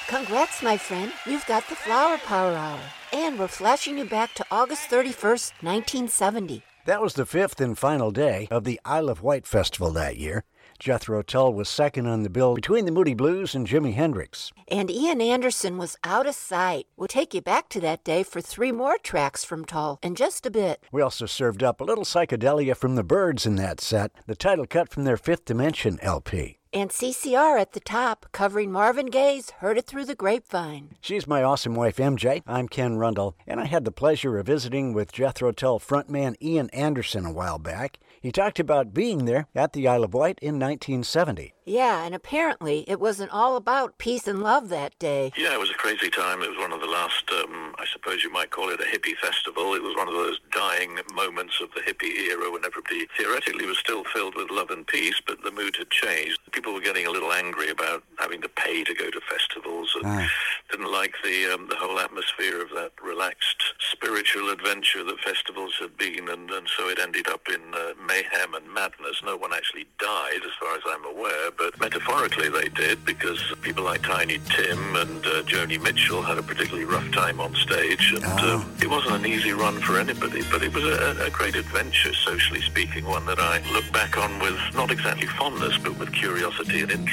Congrats, my friend. You've got the Flower Power Hour. And we're flashing you back to August 31st, 1970. That was the fifth and final day of the Isle of Wight Festival that year. Jethro Tull was second on the bill between the Moody Blues and Jimi Hendrix. And Ian Anderson was out of sight. We'll take you back to that day for 3 more tracks from Tull in just a bit. We also served up a little psychedelia from the Byrds in that set, the title cut from their Fifth Dimension LP. And CCR at the top, covering Marvin Gaye's Heard It Through the Grapevine. She's my awesome wife, MJ. I'm Ken Rundle, and I had the pleasure of visiting with Jethro Tull frontman Ian Anderson a while back. He talked about being there at the Isle of Wight in 1970. Yeah, and apparently it wasn't all about peace and love that day. Yeah, it was a crazy time. It was one of the last, I suppose you might call it a hippie festival. It was one of those dying moments of the hippie era when everybody theoretically was still filled with love and peace, but the mood had changed. People were getting a little angry about having to pay to go to festivals and didn't like the whole atmosphere of that relaxed spiritual adventure that festivals had been, and so it ended up in mayhem and madness. No one actually died, as far as I'm aware, but metaphorically they did, because people like Tiny Tim and Joni Mitchell had a particularly rough time on stage, and it wasn't an easy run for anybody, but it was a great adventure, socially speaking, one that I look back on with not exactly fondness, but with curiosity and interest.